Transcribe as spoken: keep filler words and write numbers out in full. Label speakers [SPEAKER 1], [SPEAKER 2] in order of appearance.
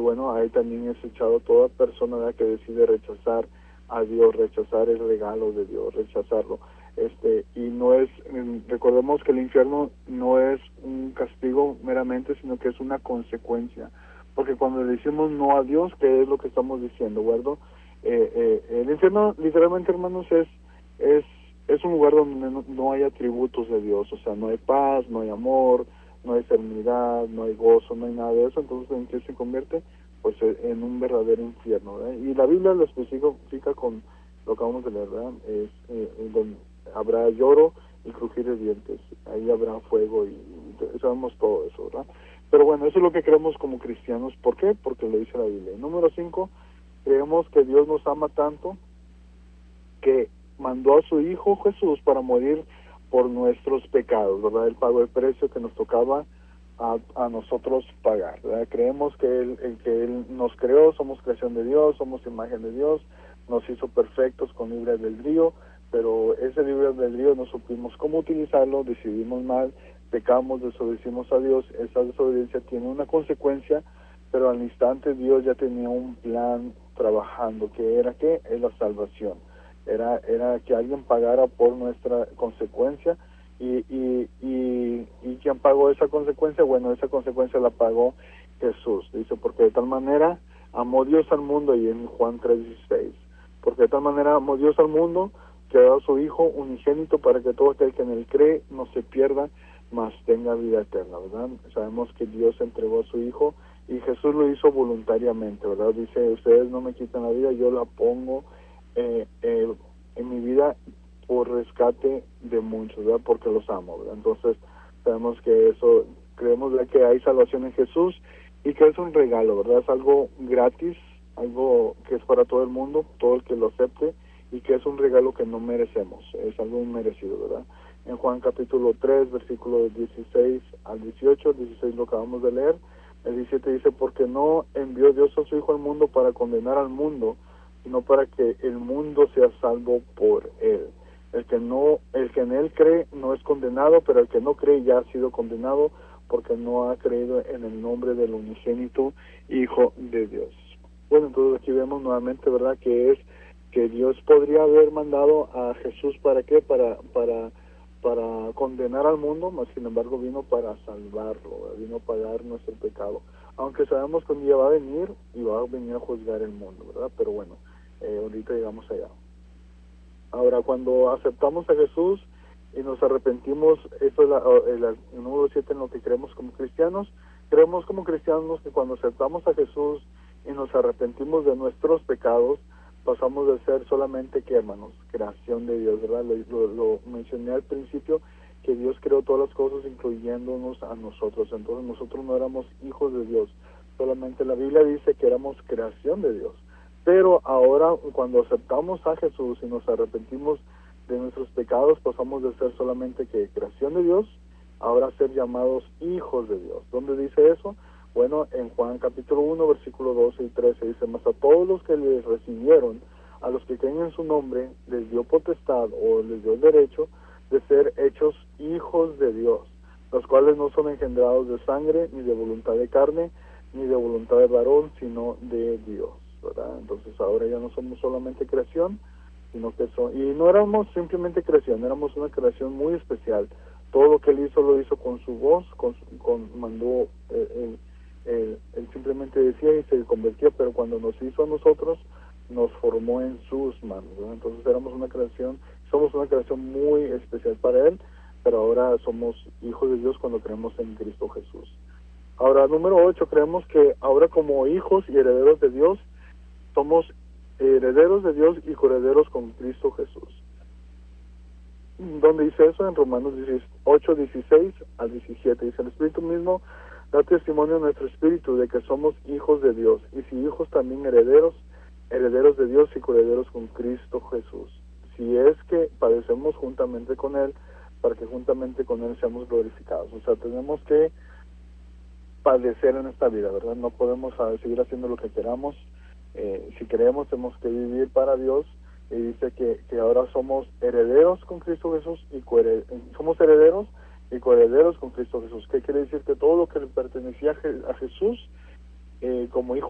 [SPEAKER 1] bueno, ahí también es echado toda persona, ¿verdad?, que decide rechazar a Dios, rechazar el regalo de Dios, rechazarlo. Este, y no es, recordemos que el infierno no es un castigo meramente, sino que es una consecuencia. Porque cuando le decimos no a Dios, ¿qué es lo que estamos diciendo, ¿verdad? Eh, eh, el infierno, literalmente, hermanos, es, es, es un lugar donde no, no hay atributos de Dios, o sea, no hay paz, no hay amor, no hay serenidad, no hay gozo, no hay nada de eso. Entonces, ¿en qué se convierte? Pues en un verdadero infierno, ¿verdad? Y la Biblia lo especifica con lo que vamos a leer, ¿verdad? Es, eh, donde habrá lloro y crujir de dientes, ahí habrá fuego y, y sabemos todo eso, ¿verdad? Pero bueno, eso es lo que creemos como cristianos. ¿Por qué? Porque lo dice la Biblia. Número cinco, creemos que Dios nos ama tanto que mandó a su Hijo Jesús para morir por nuestros pecados, ¿verdad? Él pagó el precio que nos tocaba a, a nosotros pagar, ¿verdad? Creemos que él, el que Él nos creó, somos creación de Dios, somos imagen de Dios, nos hizo perfectos con libre albedrío, pero ese libre albedrío no supimos cómo utilizarlo, decidimos mal, pecamos, desobedecimos a Dios. Esa desobediencia tiene una consecuencia, pero al instante Dios ya tenía un plan trabajando, que era ¿qué? Es la salvación. Era, era que alguien pagara por nuestra consecuencia, y, y, y, y ¿quién pagó esa consecuencia? Bueno, esa consecuencia la pagó Jesús. Dice, porque de tal manera amó Dios al mundo, y en Juan tres dieciséis, porque de tal manera amó Dios al mundo, que ha dado a su Hijo unigénito, para que todo aquel que en él cree no se pierda, mas tenga vida eterna, ¿verdad? Sabemos que Dios entregó a su Hijo, y Jesús lo hizo voluntariamente, ¿verdad? Dice, ustedes no me quitan la vida, yo la pongo eh, eh, en mi vida por rescate de muchos, ¿verdad? Porque los amo, ¿verdad? Entonces, sabemos que eso, creemos, ¿verdad?, que hay salvación en Jesús, y que es un regalo, ¿verdad? Es algo gratis, algo que es para todo el mundo, todo el que lo acepte, y que es un regalo que no merecemos, es algo inmerecido, ¿verdad? En Juan capítulo tres, versículos dieciséis al dieciocho, dieciséis lo acabamos de leer, el diecisiete dice, porque no envió Dios a su Hijo al mundo para condenar al mundo, sino para que el mundo sea salvo por él. El que no, el que en él cree no es condenado, pero el que no cree ya ha sido condenado, porque no ha creído en el nombre del unigénito Hijo de Dios. Bueno, entonces aquí vemos nuevamente, ¿verdad?, que es que Dios podría haber mandado a Jesús, ¿para qué? Para para para condenar al mundo, mas sin embargo vino para salvarlo, ¿verdad? Vino a pagar nuestro pecado. Aunque sabemos que un día va a venir y va a venir a juzgar el mundo, ¿verdad? Pero bueno, eh, ahorita llegamos allá. Ahora, cuando aceptamos a Jesús y nos arrepentimos, eso es la, el, el número siete en lo que creemos como cristianos. Creemos como cristianos que cuando aceptamos a Jesús y nos arrepentimos de nuestros pecados, pasamos de ser solamente, ¿qué, hermanos? Creación de Dios, ¿verdad? Lo, lo, lo mencioné al principio, que Dios creó todas las cosas, incluyéndonos a nosotros. Entonces nosotros no éramos hijos de Dios, solamente la Biblia dice que éramos creación de Dios. Pero ahora, cuando aceptamos a Jesús y nos arrepentimos de nuestros pecados, pasamos de ser solamente que creación de Dios, ahora a ser llamados hijos de Dios. ¿Dónde dice eso? Bueno, en Juan capítulo uno, versículo doce y trece, dice, mas a todos los que les recibieron, a los que creen en su nombre, les dio potestad, o les dio el derecho, de ser hechos hijos de Dios, los cuales no son engendrados de sangre, ni de voluntad de carne, ni de voluntad de varón, sino de Dios, ¿verdad? Entonces ahora ya no somos solamente creación, sino que son, y no éramos simplemente creación, éramos una creación muy especial. Todo lo que él hizo, lo hizo con su voz, con, con mandó, eh, él, él, él simplemente decía y se convertía, pero cuando nos hizo a nosotros, nos formó en sus manos, ¿verdad? Entonces éramos una creación, somos una creación muy especial para él, pero ahora somos hijos de Dios cuando creemos en Cristo Jesús. Ahora, número ocho, creemos que ahora como hijos y herederos de Dios, somos herederos de Dios y coherederos con Cristo Jesús. ¿Dónde dice eso? En Romanos ocho, dieciséis al diecisiete. Dice, el Espíritu mismo da testimonio a nuestro espíritu de que somos hijos de Dios, y si hijos también herederos, herederos de Dios y coherederos con Cristo Jesús. Si es que padecemos juntamente con Él, para que juntamente con Él seamos glorificados. O sea, tenemos que padecer en esta vida, ¿verdad? No podemos uh, seguir haciendo lo que queramos. Eh, si queremos, tenemos que vivir para Dios. Y dice que, que ahora somos herederos con Cristo Jesús y cohered- somos herederos y coherederos con Cristo Jesús. ¿Qué quiere decir? Que todo lo que le pertenecía a, Je- a Jesús eh, como hijo